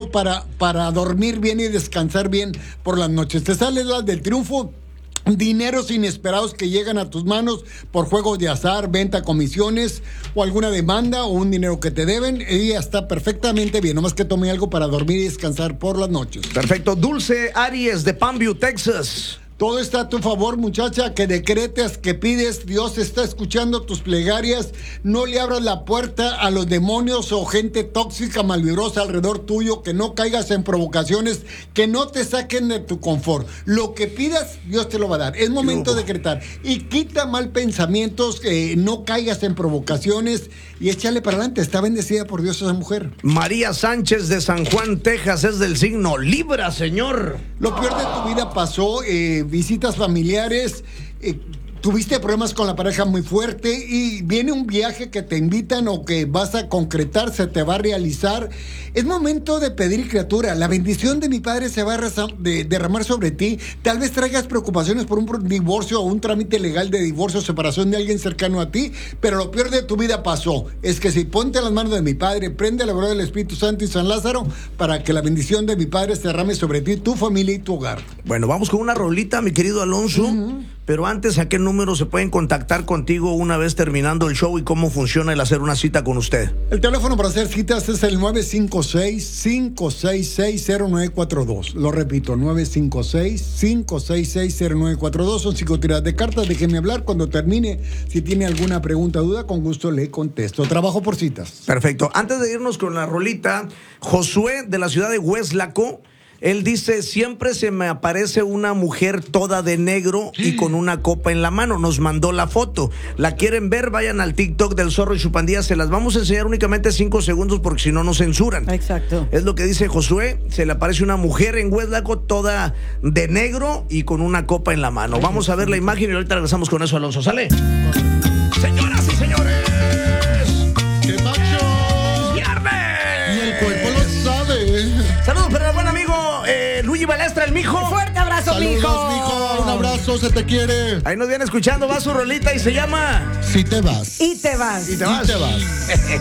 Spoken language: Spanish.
momento para dormir bien y descansar bien por las noches. Te sales las del triunfo. Dineros inesperados que llegan a tus manos por juegos de azar, venta, comisiones o alguna demanda o un dinero que te deben. Ella está perfectamente bien, nomás que tome algo para dormir y descansar por las noches. Perfecto. Dulce Aries de Palmview, Texas. Todo está a tu favor, muchacha, que decretes, que pides. Dios está escuchando tus plegarias. No le abras la puerta a los demonios o gente tóxica, malvibrosa alrededor tuyo. Que no caigas en provocaciones, que no te saquen de tu confort. Lo que pidas, Dios te lo va a dar. Es momento de decretar. Y quita mal pensamientos, no caigas en provocaciones y échale para adelante. Está bendecida por Dios esa mujer. María Sánchez de San Juan, Texas, es del signo Libra, señor. Lo peor de tu vida pasó, visitas familiares, tuviste problemas con la pareja muy fuerte y viene un viaje que te invitan o que vas a concretar, se te va a realizar. Es momento de pedir, criatura. La bendición de mi Padre se va a derramar sobre ti. Tal vez traigas preocupaciones por un divorcio o un trámite legal de divorcio o separación de alguien cercano a ti, pero lo peor de tu vida pasó. Es que si ponte las manos de mi Padre, prende la verdad del Espíritu Santo y San Lázaro para que la bendición de mi Padre se derrame sobre ti, tu familia y tu hogar. Bueno, vamos con una rolita, mi querido Alonso. Pero antes, ¿a qué número se pueden contactar contigo una vez terminando el show y cómo funciona el hacer una cita con usted? El teléfono para hacer citas es el 956-566-0942. Lo repito, 956-566-0942. Son 5 tiradas de cartas. Déjeme hablar. Cuando termine, si tiene alguna pregunta o duda, con gusto le contesto. Trabajo por citas. Perfecto. Antes de irnos con la rolita, Josué de la ciudad de Hueslaco, él dice: siempre se me aparece una mujer toda de negro y con una copa en la mano. Nos mandó la foto. ¿La quieren ver? Vayan al TikTok del Zorro y su pandilla. Se las vamos a enseñar únicamente 5 segundos porque si no nos censuran. Exacto. Es lo que dice Josué. Se le aparece una mujer en Hueslaco toda de negro y con una copa en la mano. Vamos a ver la imagen y ahorita regresamos con eso, Alonso. ¿Sale? Señoras y señores, ¡qué macho! ¡Viernes! Y el cuerpo lo sabe. Saludos para el buen amigo Luigi Balestra, el mijo. Fuerte abrazo, Saludos, mijo. Un abrazo, se te quiere. Ahí nos viene escuchando, va su rolita y se llama Si te vas. Y te vas. Y te vas. Y te vas.